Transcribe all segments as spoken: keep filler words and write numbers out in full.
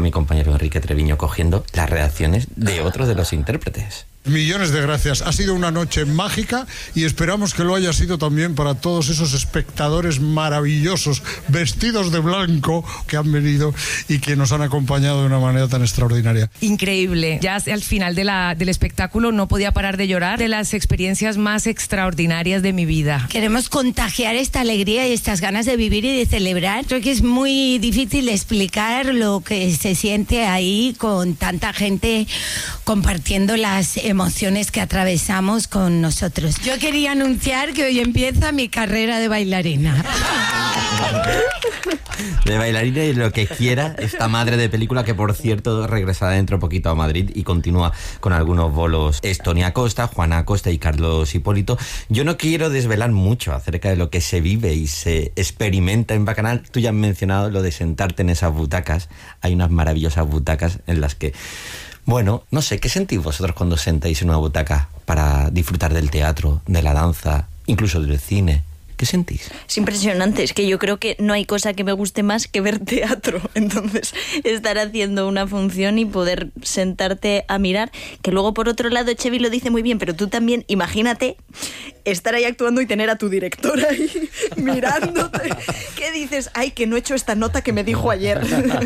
mi compañero Enrique Treviño cogiendo las reacciones de otros de los intérpretes. Millones de gracias. Ha sido una noche mágica y esperamos que lo haya sido también para todos esos espectadores maravillosos, vestidos de blanco, que han venido y que nos han acompañado de una manera tan extraordinaria. Increíble. Ya al final de la, del espectáculo no podía parar de llorar, de las experiencias más extraordinarias de mi vida. Queremos contagiar esta alegría y estas ganas de vivir y de celebrar. Creo que es muy difícil explicar lo que se siente ahí con tanta gente compartiendo las emociones que atravesamos con nosotros. Yo quería anunciar que hoy empieza mi carrera de bailarina. De bailarina y lo que quiera esta madre de película, que por cierto regresará dentro poquito a Madrid y continúa con algunos bolos. Estonia Costa, Juana Acosta y Carlos Hipólito. Yo no quiero desvelar mucho acerca de lo que se vive y se experimenta en Bacanal. Tú ya has mencionado lo de sentarte en esas butacas. Hay unas maravillosas butacas en las que... Bueno, no sé, ¿qué sentís vosotros cuando os sentáis en una butaca para disfrutar del teatro, de la danza, incluso del cine? ¿Qué sentís? Es impresionante, es que yo creo que no hay cosa que me guste más que ver teatro. Entonces, estar haciendo una función y poder sentarte a mirar, que luego por otro lado Chevy lo dice muy bien, pero tú también, imagínate estar ahí actuando y tener a tu directora ahí mirándote. ¿Qué dices? Ay, que no he hecho esta nota que me dijo ayer.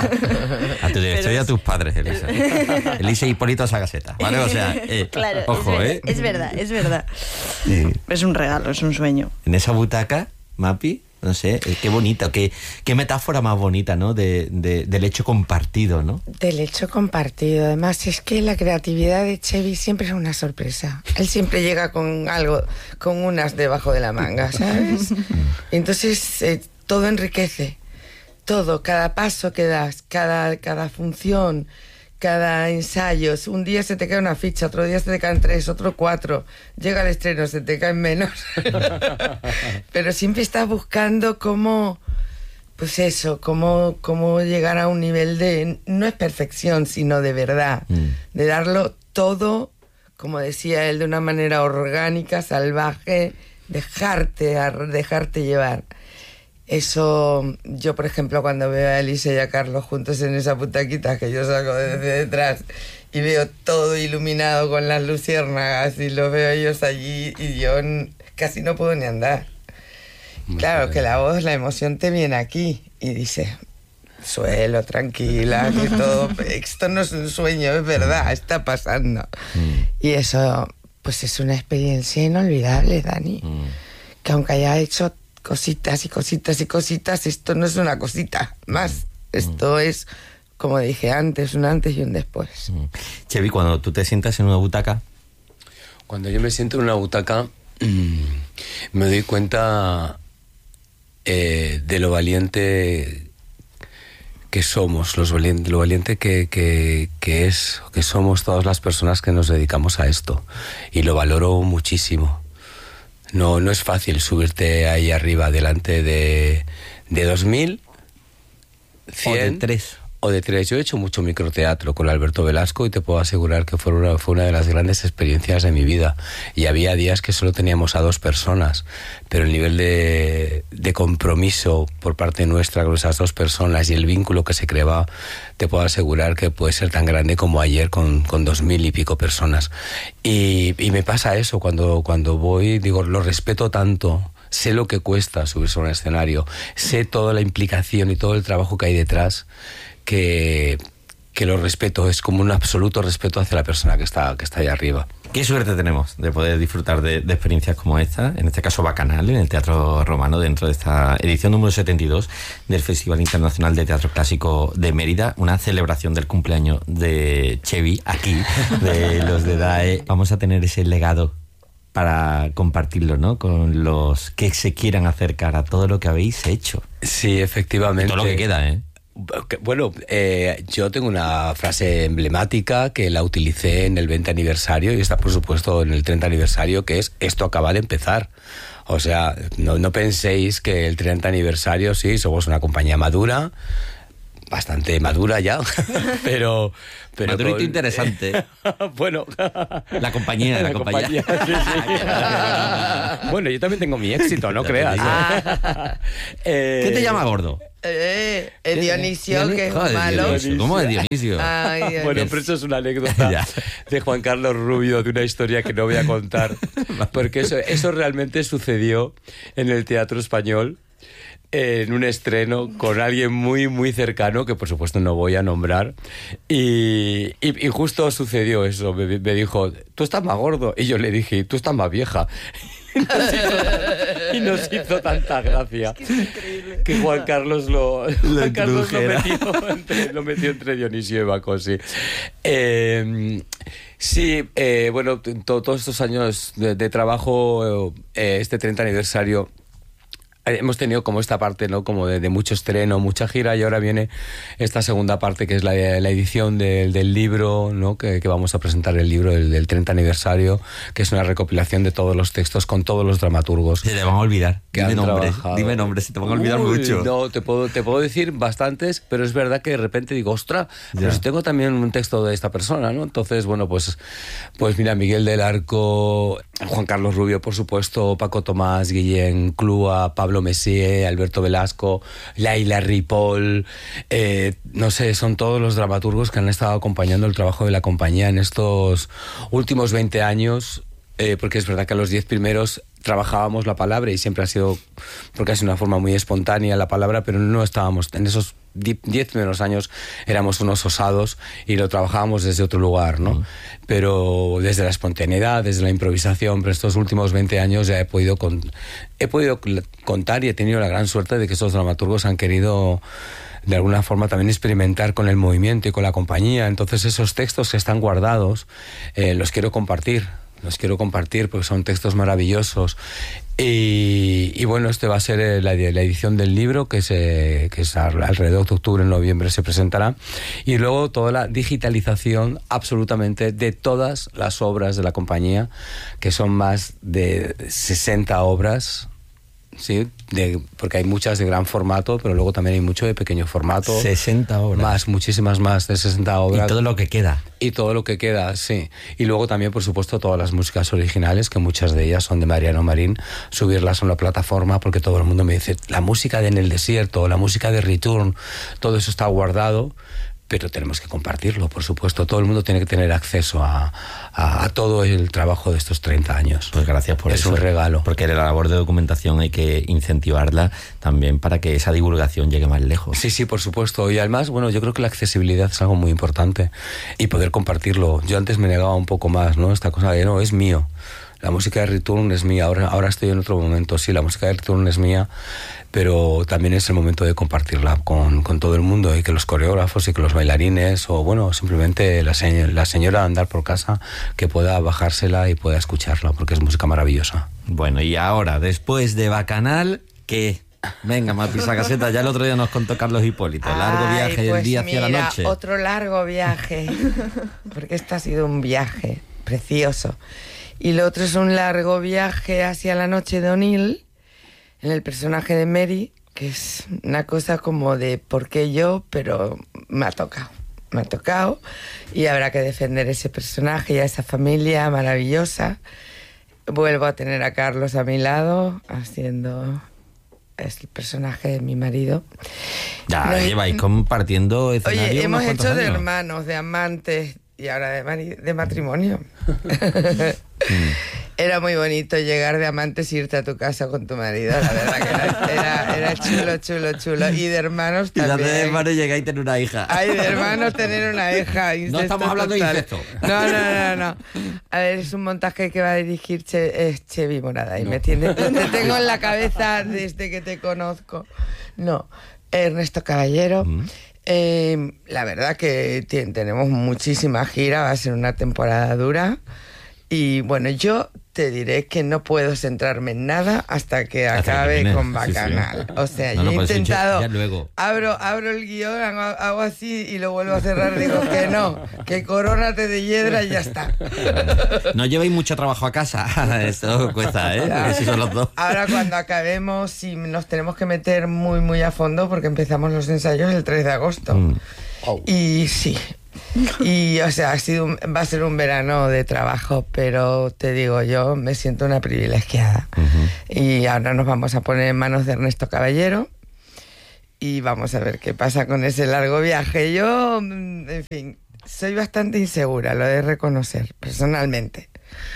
A tu directora y a tus padres, Elisa. Elisa y Hipólito Sagaseta, ¿vale? O sea, eh, claro, ojo, es verdad, ¿eh? Es verdad, es verdad. Sí. Es un regalo, es un sueño. En esa butaca, Mapi, no sé, qué bonita, qué, qué metáfora más bonita, ¿no? De, de, del hecho compartido, ¿no? Del hecho compartido. Además, es que la creatividad de Chevy siempre es una sorpresa. Él siempre llega con algo, con unas debajo de la manga, ¿sabes? Entonces, eh, todo enriquece. Todo, cada paso que das, cada, cada función, cada ensayo. Un día se te cae una ficha, otro día se te caen tres, otro cuatro. Llega el estreno, se te caen menos. Pero siempre estás buscando cómo, pues eso, cómo, cómo llegar a un nivel de, no es perfección, sino de verdad. Mm. De darlo todo, como decía él, de una manera orgánica, salvaje, dejarte, dejarte llevar. Eso, yo por ejemplo cuando veo a Elisa y a Carlos juntos en esa butaquita que yo saco desde detrás y veo todo iluminado con las luciérnagas y los veo ellos allí y yo casi no puedo ni andar. Muy claro, bien. Que la voz, la emoción te viene aquí y dice, suelo, tranquila, que todo, esto no es un sueño, es verdad, está pasando. Mm. Y eso, pues es una experiencia inolvidable, Dani, mm. que aunque haya hecho cositas y cositas y cositas, esto no es una cosita más. Esto mm. es, como dije antes, un antes y un después. Mm. Chevy, cuando tú te sientas en una butaca... Cuando yo me siento en una butaca, mmm, me doy cuenta eh, de lo valiente que somos, los valiente, lo valiente que, que, que es, que somos todas las personas que nos dedicamos a esto. Y lo valoro muchísimo. No, no es fácil subirte ahí arriba delante de, de dos mil, cien... O de tres. O de tres. Yo he hecho mucho microteatro con Alberto Velasco y te puedo asegurar que fue una, fue una de las grandes experiencias de mi vida. Y había días que solo teníamos a dos personas, pero el nivel de, de compromiso por parte nuestra con esas dos personas y el vínculo que se creaba, te puedo asegurar que puede ser tan grande como ayer con, con dos mil y pico personas. Y, y me pasa eso cuando, cuando voy, digo, lo respeto tanto. Sé lo que cuesta subirse a un escenario, sé toda la implicación y todo el trabajo que hay detrás, que, que lo respeto, es como un absoluto respeto hacia la persona que está, que está ahí arriba. Qué suerte tenemos de poder disfrutar de, de experiencias como esta, en este caso Bacanal, en el Teatro Romano, dentro de esta edición número setenta y dos del Festival Internacional de Teatro Clásico de Mérida, una celebración del cumpleaños de Chevy, aquí, de los de D A E. Vamos a tener ese legado para compartirlo, ¿no? Con los que se quieran acercar a todo lo que habéis hecho. Sí, efectivamente. Y todo lo que queda, ¿eh? Bueno, eh, yo tengo una frase emblemática que la utilicé en el veinte aniversario y está, por supuesto, en el treinta aniversario, que es: esto acaba de empezar. O sea, no, no penséis que el treinta aniversario, sí, somos una compañía madura, bastante madura ya, pero... pero madurito con... interesante. Bueno... La compañía, la, la compañía. compañía. Sí, sí. Bueno, yo también tengo mi éxito, no creas. Ah. eh... ¿Qué te llama gordo? Eh, el Dionisio, Dionisio, que es joder, malo. Dionisio. ¿Cómo es Dionisio? Ay, Dios. Bueno, pero eso es una anécdota de Juan Carlos Rubio, de una historia que no voy a contar, porque eso, eso realmente sucedió en el Teatro Español, en un estreno con alguien muy, muy cercano, que por supuesto no voy a nombrar, y, y, y justo sucedió eso. Me, me dijo, tú estás más gordo, y yo le dije, tú estás más vieja. Y nos hizo, y nos hizo tanta gracia es que, que Juan Carlos lo, Juan Carlos lo, metió entre, lo metió entre Dionisio y Bacosi. Eh, sí, eh, bueno, to, todos estos años de, de trabajo, eh, este treinta aniversario, hemos tenido como esta parte, ¿no? Como de, de mucho estreno, mucha gira, y ahora viene esta segunda parte que es la, la edición del, del libro, ¿no? Que, que vamos a presentar el libro del, del treinta aniversario, que es una recopilación de todos los textos con todos los dramaturgos. Se te van a olvidar. Que Dime han nombres, trabajado. dime nombres, se te van a olvidar Uy, mucho. No, te puedo, te puedo decir bastantes, pero es verdad que de repente digo, ostras, pero si tengo también un texto de esta persona, ¿no? Entonces, bueno, pues, pues mira, Miguel del Arco, Juan Carlos Rubio, por supuesto, Paco Tomás, Guillén Clúa, Pablo Messier, Alberto Velasco, Laila Ripoll, eh, no sé, son todos los dramaturgos que han estado acompañando el trabajo de la compañía en estos últimos veinte años, eh, porque es verdad que a los diez primeros trabajábamos la palabra y siempre ha sido, porque ha sido una forma muy espontánea la palabra, pero no estábamos, en esos diez primeros años éramos unos osados y lo trabajábamos desde otro lugar, ¿no? Mm. Pero desde la espontaneidad, desde la improvisación, pero estos últimos veinte años ya he podido, con, he podido contar y he tenido la gran suerte de que estos dramaturgos han querido de alguna forma también experimentar con el movimiento y con la compañía. Entonces esos textos que están guardados eh, los quiero compartir. Los quiero compartir porque son textos maravillosos. Y, y bueno, este va a ser la, la edición del libro, que, se, que es alrededor de octubre, noviembre se presentará. Y luego toda la digitalización absolutamente de todas las obras de la compañía, que son más de sesenta obras. Sí, de, porque hay muchas de gran formato, pero luego también hay mucho de pequeño formato. sesenta obras. Más, muchísimas más de sesenta obras. Y todo lo que queda. Y todo lo que queda, sí. Y luego también, por supuesto, todas las músicas originales, que muchas de ellas son de Mariano Marín, subirlas a una plataforma, porque todo el mundo me dice, la música de En el Desierto, la música de Return, todo eso está guardado, pero tenemos que compartirlo, por supuesto. Todo el mundo tiene que tener acceso a, a, a todo el trabajo de estos treinta años. Pues gracias por es eso. Es un regalo. Porque la labor de documentación hay que incentivarla también para que esa divulgación llegue más lejos. Sí, sí, por supuesto. Y además, bueno, yo creo que la accesibilidad es algo muy importante y poder compartirlo. Yo antes me negaba un poco más, ¿no? Esta cosa de, no, es mío. La música de Return es mía, ahora, ahora estoy en otro momento, sí, la música de Return es mía, pero también es el momento de compartirla con, con todo el mundo y que los coreógrafos y que los bailarines o bueno, simplemente la, se, la señora andar por casa que pueda bajársela y pueda escucharla, porque es música maravillosa. Bueno, y ahora, después de Bacanal, ¿qué? Venga, más pisacaseta, ya el otro día nos contó Carlos Hipólito, largo Ay, viaje pues del día mira, hacia la noche. Otro largo viaje, porque este ha sido un viaje precioso. Y lo otro es un largo viaje hacia la noche de O'Neill, en el personaje de Mary, que es una cosa como de ¿por qué yo? Pero me ha tocado, me ha tocado, y habrá que defender ese personaje y a esa familia maravillosa. Vuelvo a tener a Carlos a mi lado, haciendo es el personaje de mi marido. Ya, no, lleváis compartiendo escenario. Oye, hemos hecho de años. hermanos, de amantes y ahora de, mari- de matrimonio. Era muy bonito llegar de amantes y irte a tu casa con tu marido, la verdad que era, era, era chulo, chulo, chulo. Y de hermanos Y también. de hermanos llegáis a tener una hija. Ay, de hermanos tener una hija. No estamos hablando total. de incesto. No, no, no, no. A ver, es un montaje que va a dirigir che, es Chevy Morada. Y no. me entiendes. Te tengo en la cabeza desde que te conozco. No, Ernesto Caballero. Mm. Eh, la verdad que t- tenemos muchísima gira, va a ser una temporada dura. Y bueno, yo te diré que no puedo centrarme en nada hasta que hasta acabe que con Bacanal. Sí, sí. O sea, no, yo no, he intentado, ya luego. Abro, abro el guión, hago, hago así y lo vuelvo a cerrar. Digo que no, que corónate de hiedra y ya está. No llevéis mucho trabajo a casa. Eso cuesta, ¿eh? Porque si son los dos. Ahora cuando acabemos, sí, nos tenemos que meter muy, muy a fondo porque empezamos los ensayos el tres de agosto. Mm. Oh. Y sí. Y o sea, ha sido un, va a ser un verano de trabajo, pero te digo, yo me siento una privilegiada. Uh-huh. Y ahora nos vamos a poner en manos de Ernesto Caballero y vamos a ver qué pasa con ese largo viaje. Yo, en fin, soy bastante insegura, lo de reconocer, personalmente.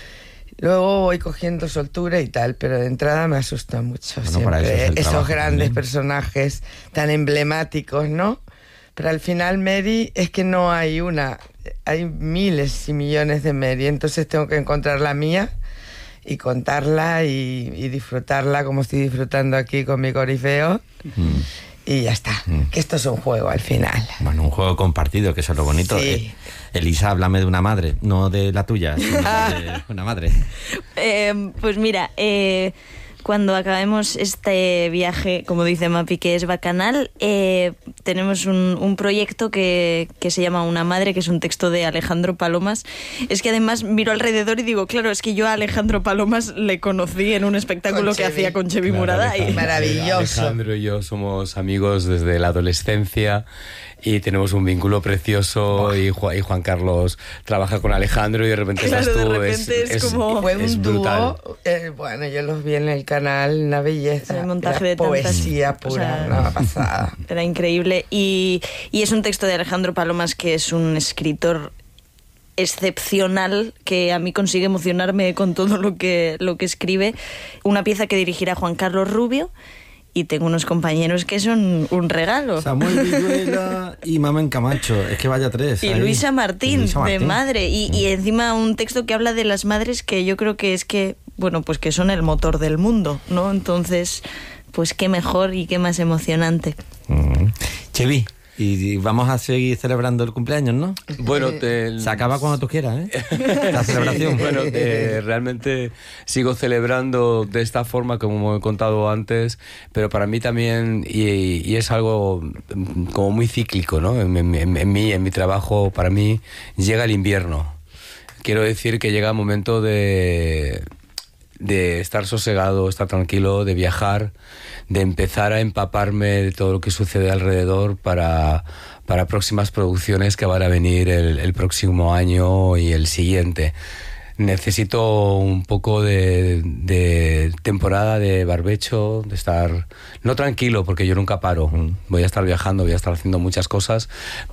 Luego voy cogiendo soltura y tal, pero de entrada me asusta mucho Bueno, siempre para eso es el esos trabajo grandes también. personajes tan emblemáticos, ¿no? Pero al final Mary es que no hay una, hay miles y millones de Mary, entonces tengo que encontrar la mía y contarla y, y disfrutarla como estoy disfrutando aquí con mi corifeo. Mm. Y ya está, mm. que esto es un juego al final. Bueno, un juego compartido, que eso es lo bonito. Sí. Eh, Elisa, háblame de una madre, no de la tuya, sino de una madre. Eh, pues mira, eh, cuando acabemos este viaje, como dice Mapi, que es bacanal, eh, tenemos un, un proyecto que, que se llama Una madre, que es un texto de Alejandro Palomas. Es que además miro alrededor y digo, claro, es que yo a Alejandro Palomas le conocí en un espectáculo Con que Chevy. hacía con Chevy Claro, Murada. Alejandro, Y... Maravilloso. Alejandro y yo somos amigos desde la adolescencia y tenemos un vínculo precioso. Y Juan, y Juan Carlos trabaja con Alejandro y de repente Claro, estás tú. de repente es como- Fue es un brutal. dúo, eh, bueno, yo los vi en el canal, una belleza, El montaje era de tantas- poesía o pura, sea, una pasada. Era increíble. Y, y es un texto de Alejandro Palomas, que es un escritor excepcional, que a mí consigue emocionarme con todo lo que, lo que escribe. Una pieza que dirigirá Juan Carlos Rubio. Y tengo unos compañeros que son un regalo. Samuel Villuela y Mamen Camacho, es que vaya tres. Y ahí. Luisa Martín, Luisa de Martín. madre. Y, y encima un texto que habla de las madres, que yo creo que es que, bueno, pues que son el motor del mundo, ¿no? Entonces, pues qué mejor y qué más emocionante. Mm. Chevy, y vamos a seguir celebrando el cumpleaños, ¿no? Bueno, te... Se acaba cuando tú quieras, ¿eh? La celebración. Bueno, eh, realmente sigo celebrando de esta forma, como he contado antes, pero para mí también, y, y es algo como muy cíclico, ¿no? En, en, en mí, en mi trabajo, para mí, llega el invierno. Quiero decir que llega el momento de, de estar sosegado, estar tranquilo, de viajar, de empezar a empaparme de todo lo que sucede alrededor para, para próximas producciones que van a venir el, el próximo año y el siguiente. Necesito un poco de, de temporada de barbecho, de estar no tranquilo, porque yo nunca paro. Voy a estar viajando, voy a estar haciendo muchas cosas,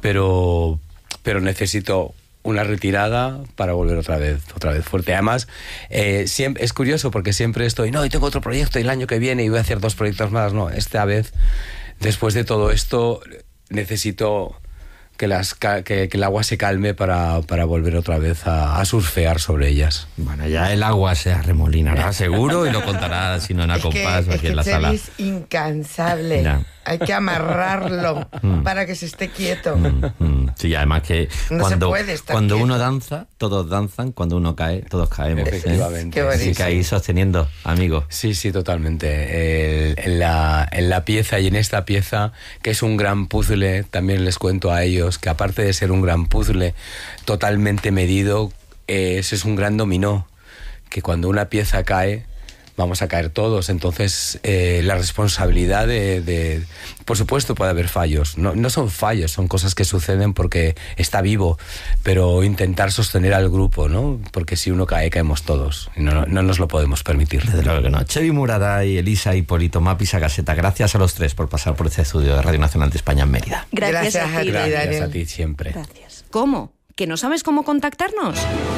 pero, pero necesito una retirada para volver otra vez, otra vez fuerte. Además, eh, siempre, es curioso porque siempre estoy, no, y tengo otro proyecto y el año que viene y voy a hacer dos proyectos más. No, esta vez, después de todo esto, necesito que, las, que, que el agua se calme para, para volver otra vez a, a surfear sobre ellas. Bueno, ya el agua se arremolinará seguro y lo contará, si no en Es que, Acompás o es aquí que en la Chevy sala. es incansable. Ya. Hay que amarrarlo Mm. para que se esté quieto. Mm, mm. Sí, además que No se cuando, puede estar cuando quieto. uno danza, todos danzan, cuando uno cae, todos caemos. ¿eh? Efectivamente. Qué bonito. Así que ahí sosteniendo, amigo. Sí, sí, totalmente. El- en, la, en la pieza y en esta pieza, que es un gran puzzle, también les cuento a ellos que aparte de ser un gran puzzle totalmente medido, eh, ese es un gran dominó, que cuando una pieza cae, vamos a caer todos. Entonces, eh, la responsabilidad de, de... Por supuesto puede haber fallos. No, no son fallos, son cosas que suceden porque está vivo. Pero intentar sostener al grupo, ¿no? Porque si uno cae, caemos todos. Y no, no nos lo podemos permitir. Desde luego que no. Chevy Murada y Elisa Hipólito, Mapi Sagaseta, gracias a los tres por pasar por este estudio de Radio Nacional de España en Mérida. Gracias, Gracias a a ti. ti. Gracias Daniel. a ti siempre. Gracias. ¿Cómo? ¿Que no sabes cómo contactarnos?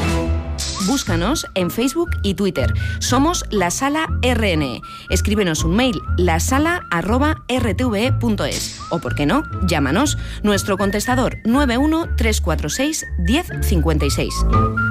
Búscanos en Facebook y Twitter. Somos La Sala R N E. Escríbenos un mail, lasala arroba r t v e punto es. O, por qué no, llámanos. Nuestro contestador nueve uno tres cuatro seis uno cero cinco seis.